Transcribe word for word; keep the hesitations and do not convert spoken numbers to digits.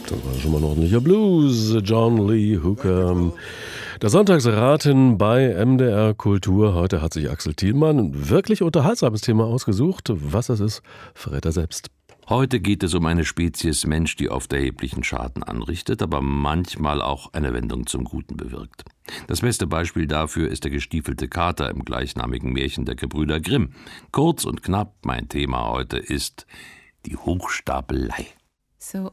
Das war schon mal ein ordentlicher Blues. John Lee Hooker. Der Sonntagsraten bei M D R Kultur. Heute hat sich Axel Thielmann ein wirklich unterhaltsames Thema ausgesucht. Was es ist, verrät er selbst. Heute geht es um eine Spezies Mensch, die oft erheblichen Schaden anrichtet, aber manchmal auch eine Wendung zum Guten bewirkt. Das beste Beispiel dafür ist der gestiefelte Kater im gleichnamigen Märchen der Gebrüder Grimm. Kurz und knapp, mein Thema heute ist die Hochstapelei. So